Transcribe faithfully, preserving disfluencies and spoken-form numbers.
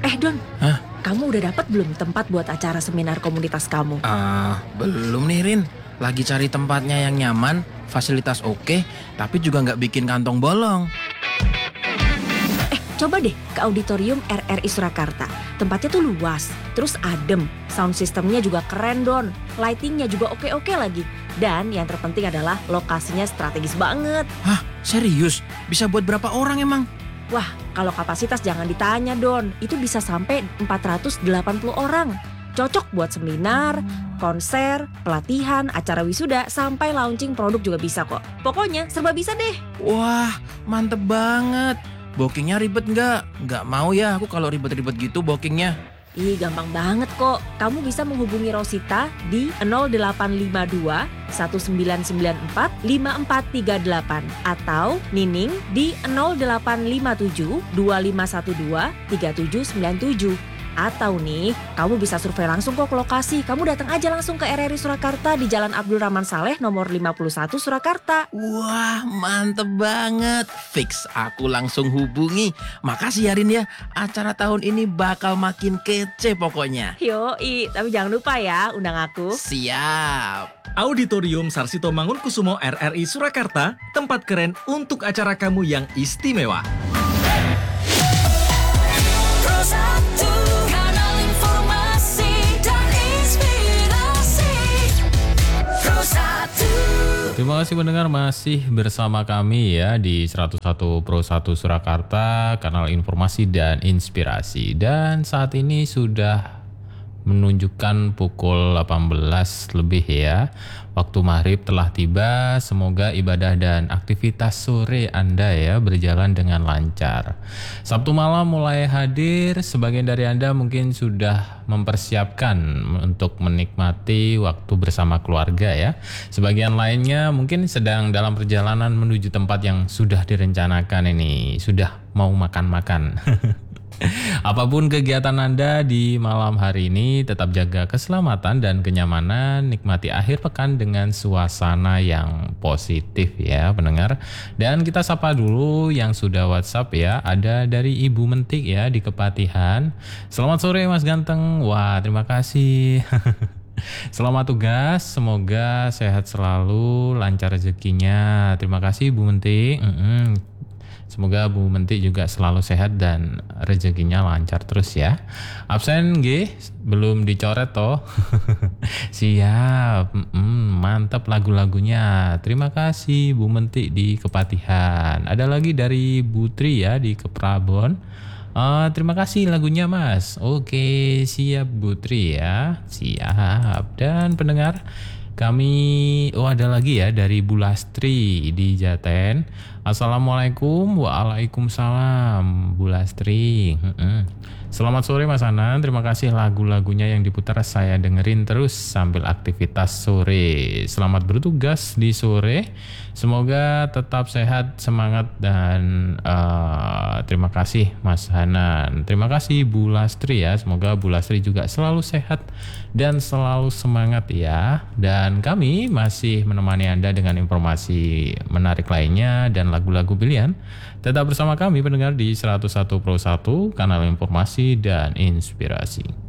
Eh Don, Hah? kamu udah dapat belum tempat buat acara seminar komunitas kamu? Ah, belum nih Rin. Lagi cari tempatnya yang nyaman, fasilitas oke, tapi juga nggak bikin kantong bolong. Eh, coba deh ke auditorium R R I Surakarta. Tempatnya tuh luas, terus adem. Sound systemnya juga keren Don. Lightingnya juga oke-oke lagi. Dan yang terpenting adalah lokasinya strategis banget. Hah, serius? Bisa buat berapa orang emang? Wah, kalau kapasitas jangan ditanya Don. Itu bisa sampai empat ratus delapan puluh orang. Cocok buat seminar, konser, pelatihan, acara wisuda, sampai launching produk juga bisa kok. Pokoknya serba bisa deh. Wah, mantep banget. Bookingnya ribet nggak? Nggak mau ya aku kalau ribet-ribet gitu bookingnya. Ih, gampang banget kok. Kamu bisa menghubungi Rosita di nol delapan lima dua satu sembilan sembilan empat lima empat tiga delapan atau Nining di nol delapan lima tujuh dua lima satu dua tiga tujuh sembilan tujuh. Atau nih, kamu bisa survei langsung kok ke lokasi. Kamu datang aja langsung ke R R I Surakarta di Jalan Abdul Rahman Saleh nomor lima puluh satu Surakarta. Wah, mantep banget. Fix, aku langsung hubungi. Makasih ya Rin ya, acara tahun ini bakal makin kece pokoknya. Yoi, tapi jangan lupa ya undang aku. Siap. Auditorium Sarsito Mangunkusumo R R I Surakarta, tempat keren untuk acara kamu yang istimewa. Terima kasih mendengar, masih bersama kami ya di seratus satu Pro satu Surakarta, kanal informasi dan inspirasi. Dan saat ini sudah menunjukkan pukul delapan belas lebih ya. Waktu maghrib telah tiba. Semoga ibadah dan aktivitas sore Anda ya berjalan dengan lancar. Sabtu malam mulai hadir. Sebagian dari Anda mungkin sudah mempersiapkan untuk menikmati waktu bersama keluarga ya. Sebagian lainnya mungkin sedang dalam perjalanan menuju tempat yang sudah direncanakan ini. Sudah mau makan-makan. Apapun kegiatan Anda di malam hari ini, tetap jaga keselamatan dan kenyamanan, nikmati akhir pekan dengan suasana yang positif ya pendengar. Dan kita sapa dulu yang sudah WhatsApp ya, ada dari Ibu Mentik ya di Kepatihan. Selamat sore Mas Ganteng, wah terima kasih. Selamat tugas, semoga sehat selalu, lancar rezekinya. Terima kasih Bu Mentik. Mm-mm. Semoga Bu Mentik juga selalu sehat dan rezekinya lancar terus ya. Absen G, belum dicoret toh. Siap, mm, mantap lagu-lagunya. Terima kasih Bu Mentik di Kepatihan. Ada lagi dari Bu Tri ya di Keprabon. Uh, terima kasih lagunya Mas. Oke, siap Bu Tri ya. Siap. Dan pendengar, kami, oh ada lagi ya dari Bu Lastri di Jaten. Assalamualaikum, waalaikumsalam Bu Lastri. Mm-mm. Selamat sore Mas Anan, terima kasih lagu-lagunya yang diputar saya dengerin terus sambil aktivitas sore. Selamat bertugas di sore, semoga tetap sehat, semangat dan uh, terima kasih Mas Hanan. Terima kasih Bu Lastri ya, semoga Bu Lastri juga selalu sehat dan selalu semangat ya. Dan kami masih menemani Anda dengan informasi menarik lainnya dan lagu-lagu pilihan. Tetap bersama kami pendengar di seratus satu Pro satu, kanal informasi dan inspirasi.